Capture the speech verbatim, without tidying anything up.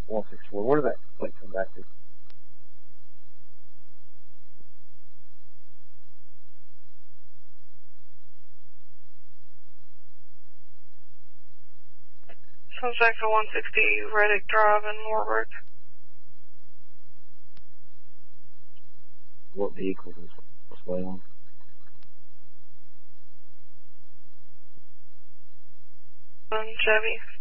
one sixty-four. Where did that plate come back to? Sounds like the one sixty Reddick Drive in Warwick. What vehicle is this way on? Um, Chevy.